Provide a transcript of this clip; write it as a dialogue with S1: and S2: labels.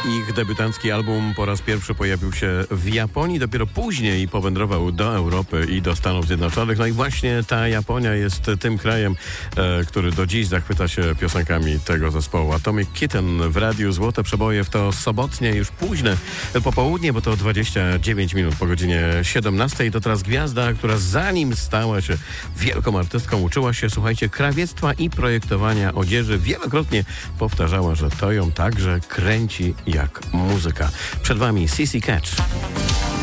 S1: Ich debiutancki album po raz pierwszy pojawił się w Japonii, dopiero później powędrował do Europy i do Stanów Zjednoczonych. No i właśnie ta Japonia jest tym krajem, który do dziś zachwyca się piosenkami tego zespołu. Atomic Kitten w radiu Złote Przeboje w to sobotnie, już późne popołudnie, bo to 29 minut po godzinie 17. To teraz gwiazda, która zanim stała się wielką artystką, uczyła się, słuchajcie, krawiectwa i projektowania odzieży. Wielokrotnie powtarzała, że to ją także kręci jak muzyka. Przed wami CC Catch.